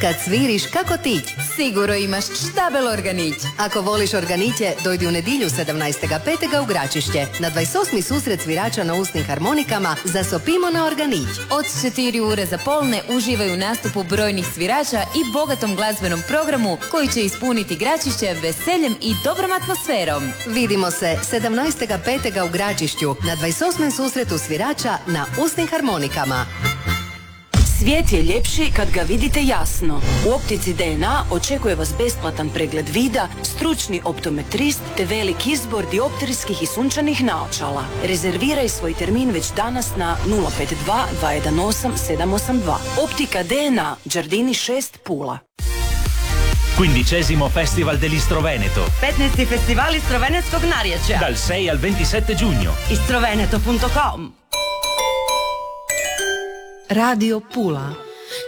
Kad sviriš kako ti, sigurno imaš štabel organić. Ako voliš organiće, dojdi u nedilju 17.5. u Gračišće na 28. susret svirača na usnim harmonikama Zasopimo na organić. Od 4 ure za polne uživaju u nastupu brojnih svirača i bogatom glazbenom programu koji će ispuniti Gračišće veseljem i dobrom atmosferom. Vidimo se 17.5. u Gračišću na 28. susretu svirača na usnim harmonikama. Svijet je ljepši kad ga vidite jasno. U Optici DNA očekuje vas besplatan pregled vida, stručni optometrist te velik izbor dioptrijskih i sunčanih naočala. Rezerviraj svoj termin već danas na 052 218 782. Optica DNA, Giardini 6, Pula. 15° Festival dell'Istro Veneto. 15. Festival Istro-Venetskog narječja. Dal 6 al 27 giugno. Istroveneto.com. Radio Pula.